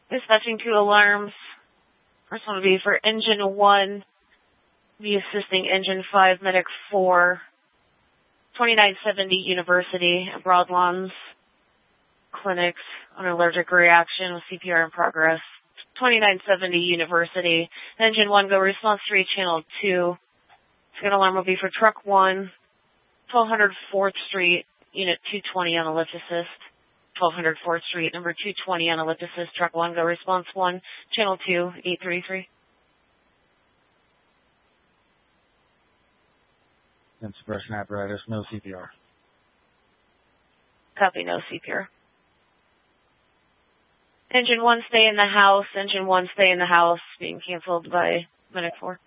Dispatching 2 alarms. First one would be for engine 1, be assisting engine 5, medic 4, 2970 University, Broadlawns Clinics, an allergic reaction with CPR in progress. 2970 University, engine 1, go response 3, channel 2. Second alarm will be for truck 1, 1200 4th Street, unit 220 on a lift assist. 1200 4th Street, number 220 on a lift assist, truck 1, go response 1, channel 2, 833. And suppression apparatus, no CPR. Copy, no CPR. Engine 1, stay in the house. Engine 1, stay in the house, being canceled by medic 4.